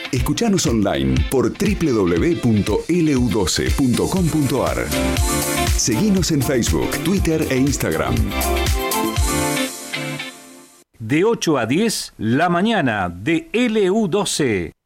Escuchanos online por www.lu12.com.ar. Seguinos en Facebook, Twitter e Instagram. De 8 a 10, la mañana de LU12.